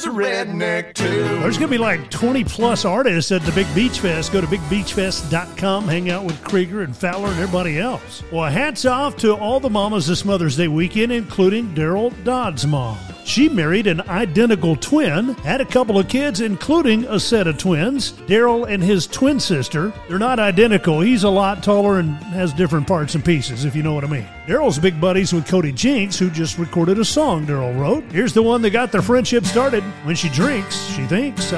a redneck too. There's going to be like 20-plus artists at the Big Beach Fest. Go to bigbeachfest.com, hang out with Krieger and Fowler and everybody else. Well, hats off to all the mamas this Mother's Day weekend, including Daryl Dodd's mom. She married an identical twin, had a couple of kids, including a set of twins, Daryl and his twin sister. They're not identical. He's a lot taller and has different parts and pieces, if you know what I mean. Daryl's big buddies with Cody Jinks, who just recorded a song Daryl wrote. Here's the one that got their friendship started. When she drinks, she thinks